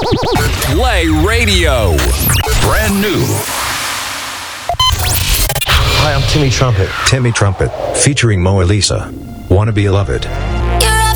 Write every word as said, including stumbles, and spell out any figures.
Play Radio. Brand new. Hi, I'm Timmy Trumpet. Timmy Trumpet, featuring Moa Lisa. Wanna Be Loved. You